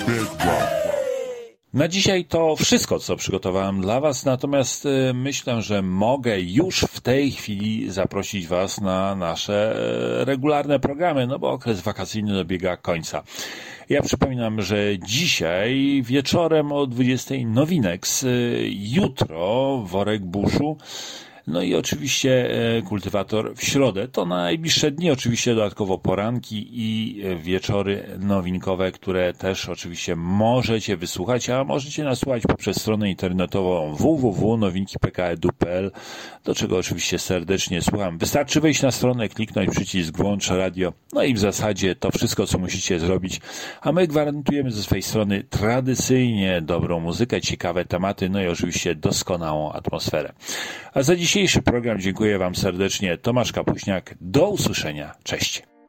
Na dzisiaj to wszystko, co przygotowałem dla Was, natomiast myślę, że mogę już w tej chwili zaprosić Was na nasze regularne programy, no bo okres wakacyjny dobiega końca. Ja przypominam, że dzisiaj wieczorem o 20 Nowinex, jutro Worek Buszu, no i oczywiście Kultywator w środę. To na najbliższe dni, oczywiście dodatkowo poranki i wieczory nowinkowe, które też oczywiście możecie wysłuchać, a możecie nas słuchać poprzez stronę internetową www.nowinki.pk.edu.pl, do czego oczywiście serdecznie słucham. Wystarczy wejść na stronę, kliknąć przycisk włącz radio, no i w zasadzie to wszystko, co musicie zrobić, a my gwarantujemy ze swojej strony tradycyjnie dobrą muzykę, ciekawe tematy, no i oczywiście doskonałą atmosferę. A za dzisiejszy program dziękuję Wam serdecznie. Tomasz Kapuśniak. Do usłyszenia. Cześć.